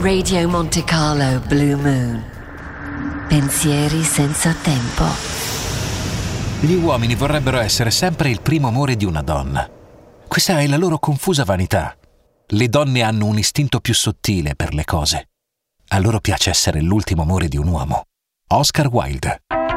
Radio Monte Carlo Blue Moon. Pensieri senza tempo. Gli uomini vorrebbero essere sempre il primo amore di una donna. Questa è la loro confusa vanità. Le donne hanno un istinto più sottile per le cose. A loro piace essere l'ultimo amore di un uomo. Oscar Wilde.